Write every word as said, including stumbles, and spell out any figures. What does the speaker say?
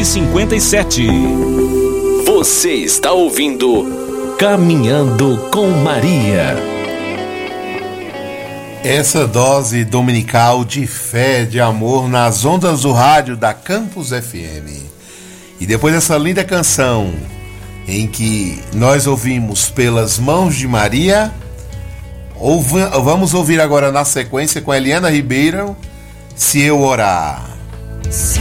e cinquenta e sete. Você está ouvindo Caminhando com Maria. Essa dose dominical de fé, de amor nas ondas do rádio da Campus F M. E depois dessa linda canção em que nós ouvimos Pelas Mãos de Maria, ouv- vamos ouvir agora na sequência com Eliana Ribeiro, Se Eu Orar. Se